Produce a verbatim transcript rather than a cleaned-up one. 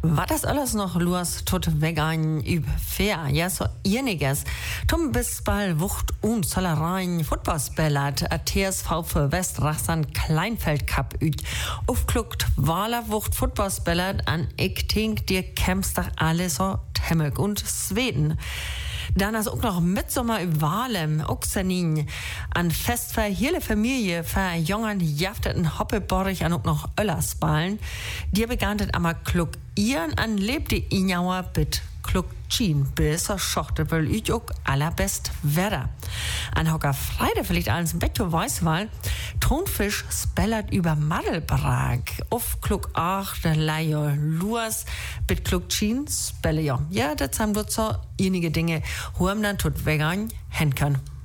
Was das alles noch los tut vegan üb fair, ja, so einiges. Tom bis bald Wucht und Zollereien Footballspellert, a T S V für Westrachsan Kleinfeld Cup üt. Aufkluckt Waler Wucht Footballspellert an ich denk dir kämpfst doch alles so Temmelk und Sweden. Dann ist auch noch Mitsommer in Walem, Oxenin, an Fest für hele Familie, für jungen, jafteten Hoppelborich an auch noch Öllersballen. Die begann einmal klug ihren an lebte Injauer bit klug Chin, bis er schochte, weil ich auch allerbest wäre. An Hocker Freide vielleicht alles ein Betto Weißwal, Tonfisch spellert über Madelbrag, auf klug ach, der Leier Luas, bit klug Chin, spelle ja. Ja, das haben wir so einige Dinge, wo man dann tut vegan, hen kann.